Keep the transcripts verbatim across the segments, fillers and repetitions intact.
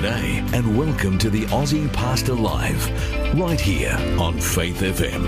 G'day and welcome to the Aussie Pastor Live, right here on Faith F M.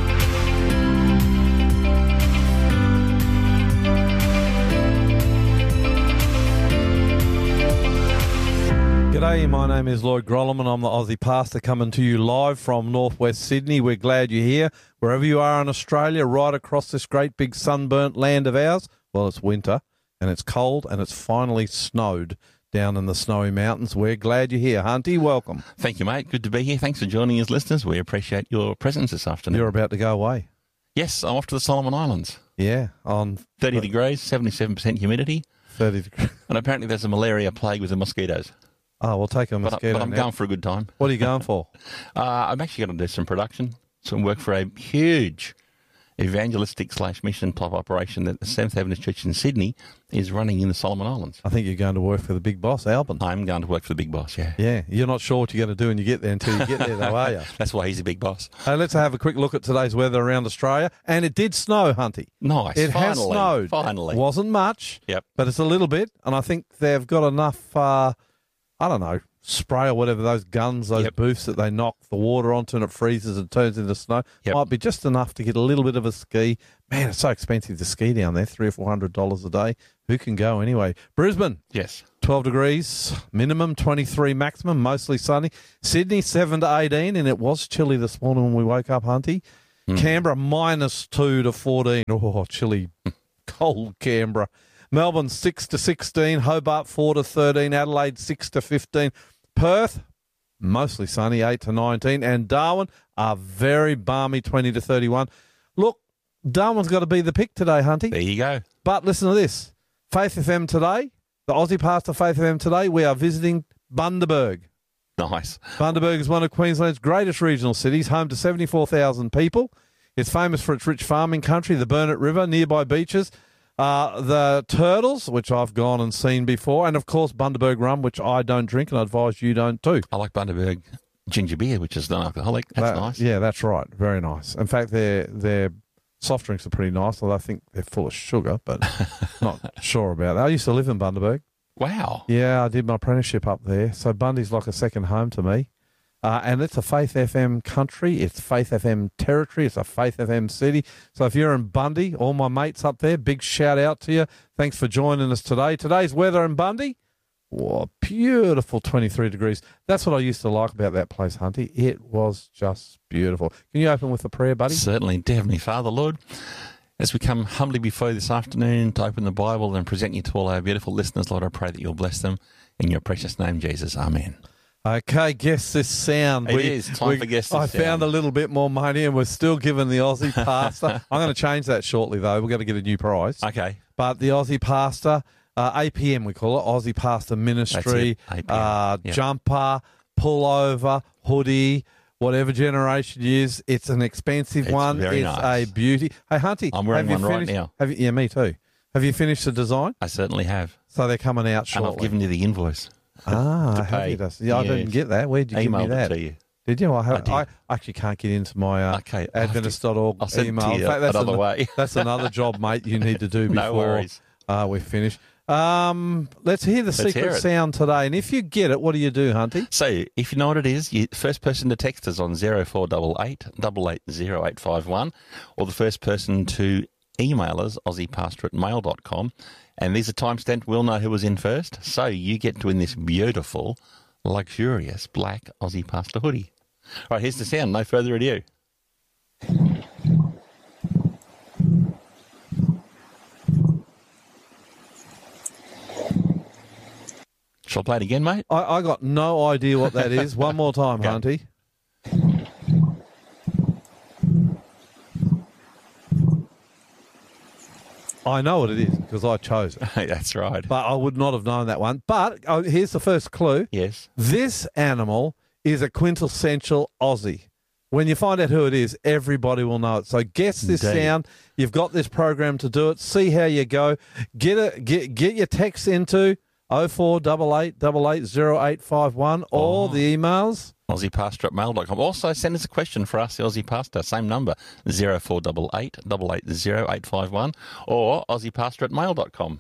G'day, my name is Lloyd Grollum and I'm the Aussie Pastor coming to you live from northwest Sydney. We're glad you're here. Wherever you are in Australia, right across this great big sunburnt land of ours, well, it's winter and it's cold and it's finally snowed down in the snowy mountains. We're glad you're here. Hunty, welcome. Thank you, mate. Good to be here. Thanks for joining us, listeners. We appreciate your presence this afternoon. You're about to go away. Yes, I'm off to the Solomon Islands. Yeah, on thirty degrees, seventy-seven percent humidity. thirty degrees. And apparently there's a malaria plague with the mosquitoes. Oh, we'll take a But, mosquito but I'm now. going for a good time. What are you going for? Uh, I'm actually going to do some production, some work for a huge evangelistic slash mission type operation that the Seventh Adventist Church in Sydney is running in the Solomon Islands. I think you're going to work for the big boss, Albin. I'm going to work for the big boss, yeah. Yeah, you're not sure what you're going to do when you get there until you get there, though, are you? That's why he's a big boss. Hey, let's have a quick look at today's weather around Australia. And it did snow, Hunty. Nice. It finally, has snowed. Finally. It wasn't much, Yep. but it's a little bit. And I think they've got enough, uh, I don't know, spray or whatever, those guns, those Yep. booths that they knock the water onto and it freezes and turns into snow. Yep. Might be just enough to get a little bit of a ski. Man, it's so expensive to ski down there, three or four hundred dollars a day. Who can go anyway? Brisbane. Yes. twelve degrees minimum, twenty-three maximum, mostly sunny. Sydney, seven to eighteen, and it was chilly this morning when we woke up, Hunty. Mm. Canberra, minus two to fourteen. Oh, chilly, cold Canberra. Melbourne, six to sixteen. Hobart, four to thirteen. Adelaide, six to fifteen. Perth, mostly sunny, eight to nineteen. And Darwin, a very balmy, twenty to thirty-one. Look, Darwin's got to be the pick today, Hunty. There you go. But listen to this. Faith F M today, the Aussie Pastor Faith F M today, we are visiting Bundaberg. Nice. Bundaberg is one of Queensland's greatest regional cities, home to seventy-four thousand people. It's famous for its rich farming country, the Burnett River, nearby beaches, uh, the turtles, which I've gone and seen before, and, of course, Bundaberg rum, which I don't drink, and I advise you don't too. I like Bundaberg ginger beer, which is non-alcoholic. That's That- nice. Yeah, that's right. Very nice. In fact, their their soft drinks are pretty nice, although I think they're full of sugar, but not sure about that. I used to live in Bundaberg. Wow. Yeah, I did my apprenticeship up there. So Bundy's like a second home to me. Uh, and it's a Faith F M country. It's Faith F M territory. It's a Faith F M city. So if you're in Bundy, all my mates up there, big shout out to you. Thanks for joining us today. Today's weather in Bundy, oh, beautiful twenty-three degrees. That's what I used to like about that place, Hunty. It was just beautiful. Can you open with a prayer, buddy? Certainly, definitely. Father, Lord, as we come humbly before you this afternoon to open the Bible and present you to all our beautiful listeners, Lord, I pray that you'll bless them in your precious name, Jesus. Amen. Okay, guess this sound. It is. Time for Guess This I Sound. found a little bit more money and we're still giving the Aussie Pastor. I'm going to change that shortly, though. We're going to get a new prize. Okay. But the Aussie Pastor, uh, A P M we call it, Aussie Pastor Ministry, That's it, A P M. uh, Yep. jumper, pullover, hoodie, whatever generation it is. It's an expensive It's one. very it's nice. a beauty. Hey, Hunty. I'm wearing have you one right finished- now. Have you, yeah, me too. Have you finished the design? I certainly have. So they're coming out And shortly. I've given you the invoice. ah, to have pay. you just- yeah, I Yes. didn't get that. Where did you Emailed give me that? it to you. Did you? I, have, I did. I actually can't get into my uh, Okay, I'll have to- Adventist dot org I'll send it email. to In you fact, that's another an- way. That's another job, mate, you need to do before No worries. Uh, we finish. Um, let's hear the Let's secret hear it. sound today. And if you get it, what do you do, Hunty? So, if you know what it is, you first person to text us on zero four eight eight, eight eight zero eight five one, or the first person to email us, aussiepastor at mail dot com. And these are time-stamped. We'll know who was in first. So, you get to win this beautiful, luxurious black Aussie Pastor hoodie. All right, here's the sound. No further ado. Shall I play it again, mate? I, I got no idea what that is. One more time, Go. Hunty. I know what it is because I chose it, That's right. but I would not have known that one. But oh, here's the first clue. Yes. This animal is a quintessential Aussie. When you find out who it is, everybody will know it. So guess this Indeed. sound. You've got this program to do it. See how you go. Get a, get get your text into oh four eight eight, eight eight zero eight five one or Oh. the emails. Aussie Pastor at mail dot com. Also, send us a question for us, the Aussie Pastor. Same number, zero four eight eight, eight eight zero eight five one or Aussie Pastor at mail dot com.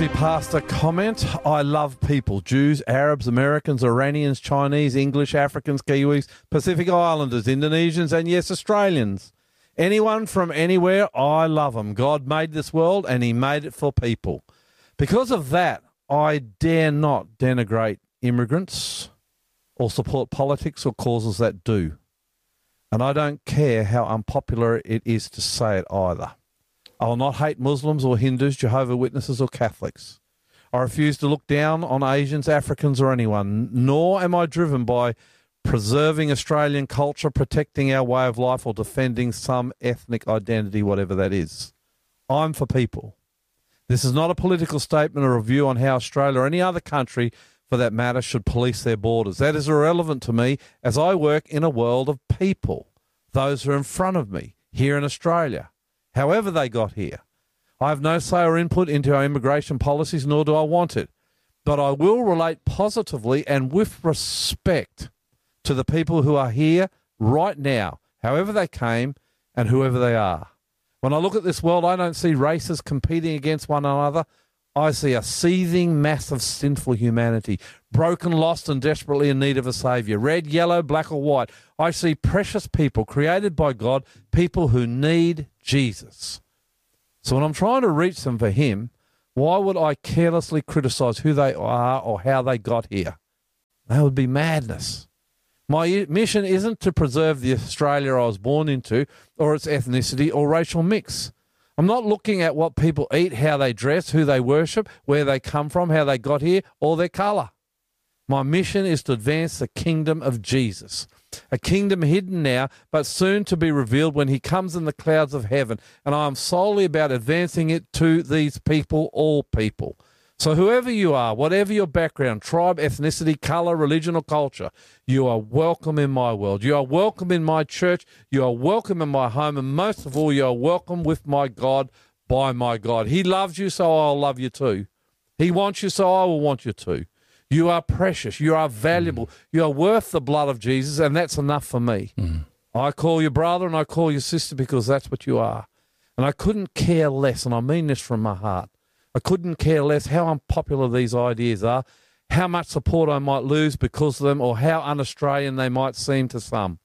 Aussie pastor comment. I love people. Jews, Arabs, Americans, Iranians, Chinese, English, Africans, Kiwis, Pacific Islanders, Indonesians, and yes, Australians. Anyone from anywhere, I love them. God made this world and he made it for people. Because of that, I dare not denigrate immigrants or support politics or causes that do. And I don't care how unpopular it is to say it either. I will not hate Muslims or Hindus, Jehovah's Witnesses or Catholics. I refuse to look down on Asians, Africans or anyone, nor am I driven by preserving Australian culture, protecting our way of life or defending some ethnic identity, whatever that is. I'm for people. This is not a political statement or a view on how Australia or any other country, for that matter, should police their borders. That is irrelevant to me as I work in a world of people, those who are in front of me here in Australia. However they got here. I have no say or input into our immigration policies, nor do I want it. But I will relate positively and with respect to the people who are here right now, however they came and whoever they are. When I look at this world, I don't see races competing against one another. I see a seething mass of sinful humanity, broken, lost, and desperately in need of a saviour. Red, yellow, black, or white. I see precious people created by God, people who need Jesus. So when I'm trying to reach them for him, why would I carelessly criticise who they are or how they got here? That would be madness. My mission isn't to preserve the Australia I was born into or its ethnicity or racial mix. I'm not looking at what people eat, how they dress, who they worship, where they come from, how they got here, or their colour. My mission is to advance the kingdom of Jesus, a kingdom hidden now, but soon to be revealed when he comes in the clouds of heaven. And I am solely about advancing it to these people, all people. So whoever you are, whatever your background, tribe, ethnicity, colour, religion or culture, you are welcome in my world. You are welcome in my church. You are welcome in my home. And most of all, you are welcome with my God, by my God. He loves you, so I'll love you too. He wants you, so I will want you too. You are precious. You are valuable. Mm. You are worth the blood of Jesus, and that's enough for me. Mm. I call you brother and I call you sister because that's what you are. And I couldn't care less, and I mean this from my heart. I couldn't care less how unpopular these ideas are, how much support I might lose because of them, or how un-Australian they might seem to some.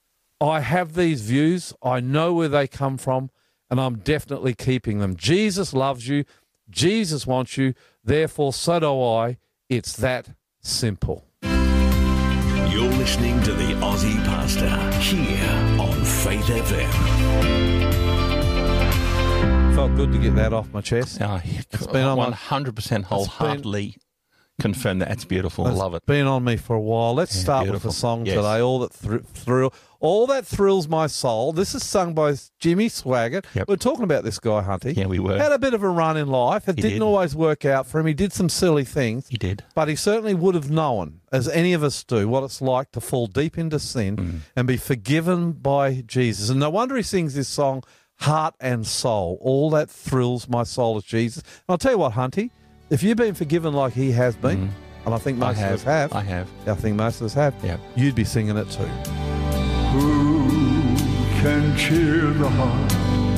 I have these views, I know where they come from, and I'm definitely keeping them. Jesus loves you, Jesus wants you, therefore so do I. It's that simple. You're listening to the Aussie Pastor here on Faith F M. Felt good to get that off my chest. Oh, it's been on one hundred percent wholeheartedly confirm that. That's beautiful. I love it. It's been on me for a while. Let's yeah, start beautiful. with the song yes. today. All that thr- thrill, all that thrills my soul. This is sung by Jimmy Swaggart. Yep. We're talking about this guy, Hunty. Yeah, we were. Had a bit of a run in life. It he didn't did. always work out for him. He did some silly things. He did. But he certainly would have known, as any of us do, what it's like to fall deep into sin mm. and be forgiven by Jesus. And no wonder he sings this song, Heart and Soul. All that thrills my soul is Jesus. And I'll tell you what, Hunty, if you've been forgiven like he has been, mm. and I think most I have. of us have. I have. I think most of us have. Yep. You'd be singing it too. Who can cheer the heart